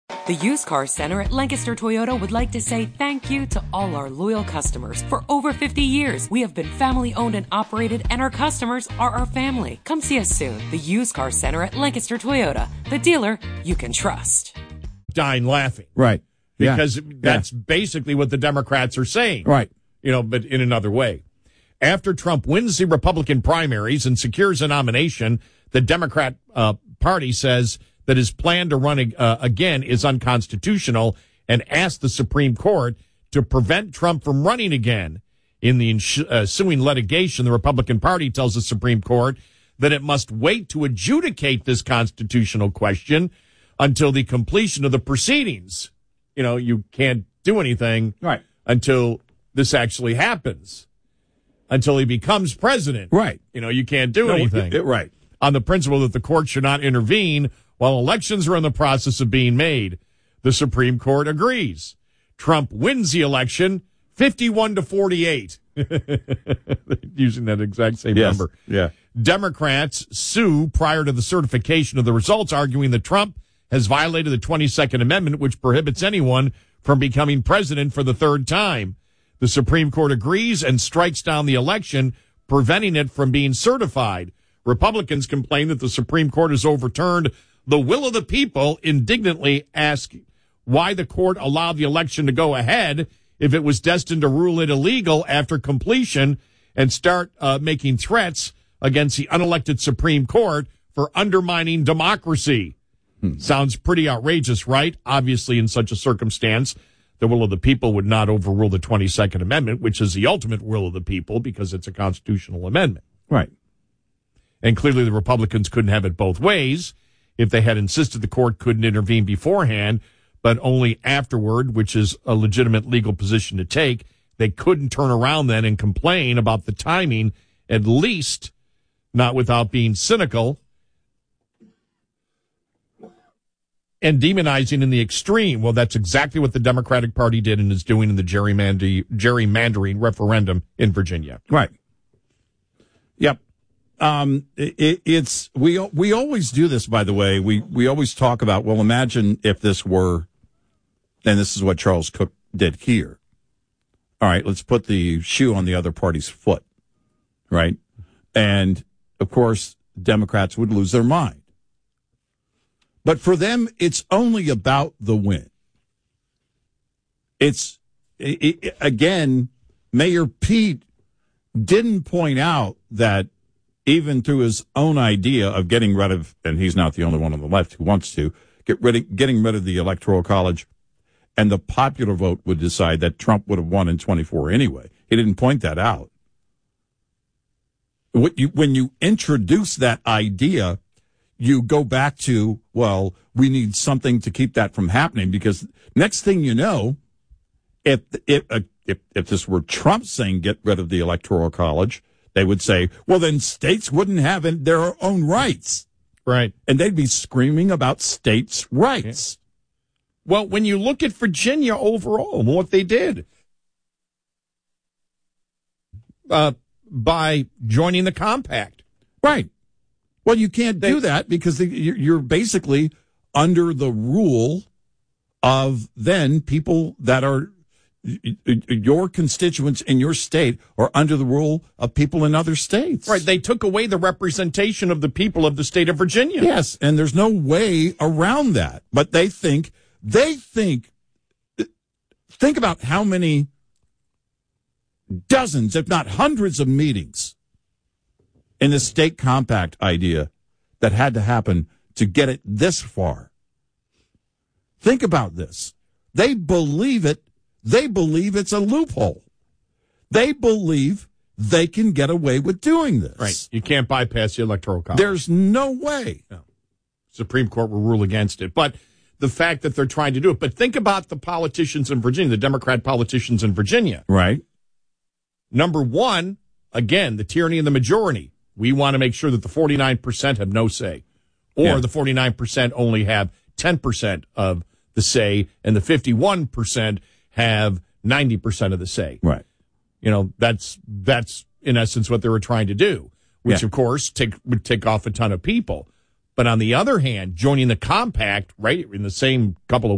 The Used Car Center at Lancaster Toyota would like to say thank you to all our loyal customers. For over 50 years, we have been family owned and operated, and our customers are our family. Come see us soon. The Used Car Center at Lancaster Toyota, the dealer you can trust. Dying laughing. Right. Because that's basically what the Democrats are saying. Right. But in another way. After Trump wins the Republican primaries and secures a nomination, the Democrat Party says that his plan to run again is unconstitutional and asked the Supreme Court to prevent Trump from running again. In the ensuing litigation, the Republican Party tells the Supreme Court that it must wait to adjudicate this constitutional question until the completion of the proceedings. You can't do anything until this actually happens, until he becomes president. Right. You can't do anything. Right. On the principle that the court should not intervene while elections are in the process of being made. The Supreme Court agrees. Trump wins the election 51-48. Using that exact same number. Yeah. Democrats sue prior to the certification of the results, arguing that Trump has violated the 22nd Amendment, which prohibits anyone from becoming president for the third time. The Supreme Court agrees and strikes down the election, preventing it from being certified. Republicans complain that the Supreme Court has overturned the will of the people, indignantly ask why the court allowed the election to go ahead if it was destined to rule it illegal after completion, and start making threats against the unelected Supreme Court for undermining democracy. Sounds pretty outrageous, right? Obviously, in such a circumstance, the will of the people would not overrule the 22nd Amendment, which is the ultimate will of the people because it's a constitutional amendment. Right. And clearly the Republicans couldn't have it both ways. If they had insisted the court couldn't intervene beforehand, but only afterward, which is a legitimate legal position to take, they couldn't turn around then and complain about the timing, at least not without being cynical and demonizing in the extreme. Well, that's exactly what the Democratic Party did and is doing in the gerrymandering referendum in Virginia. Right. Yep. We always do this, by the way. We always talk about, well, imagine if this were, and this is what Charles Cook did here. All right, let's put the shoe on the other party's foot, right? And, of course, Democrats would lose their mind. But for them, it's only about the win. Again, Mayor Pete didn't point out that even through his own idea of getting rid of, and he's not the only one on the left who wants to, getting rid of the Electoral College, and the popular vote would decide that Trump would have won in 24 anyway. He didn't point that out. When you introduce that idea, you go back to, well, we need something to keep that from happening, because next thing you know, if this were Trump saying get rid of the Electoral College, they would say, well, then states wouldn't have their own rights. Right. And they'd be screaming about states' rights. Well, when you look at Virginia overall, what they did by joining the compact. Right. Well, you can't do that because you're basically under the rule of then people that are your constituents in your state are under the rule of people in other states. Right. They took away the representation of the people of the state of Virginia. Yes. And there's no way around that. But they think about how many dozens, if not hundreds of meetings in the state compact idea that had to happen to get it this far. Think about this. They believe it. They believe it's a loophole. They believe they can get away with doing this. Right. You can't bypass the Electoral College. There's no way. No. Supreme Court will rule against it. But the fact that they're trying to do it. But think about the politicians in Virginia, the Democrat politicians in Virginia. Right. Number one, again, the tyranny of the majority. We want to make sure that the 49% have no say. Or the 49% only have 10% of the say, and the 51% have 90% of the say. Right. You know, that's in essence what they were trying to do, which of course would take off a ton of people. But on the other hand, joining the compact, right, in the same couple of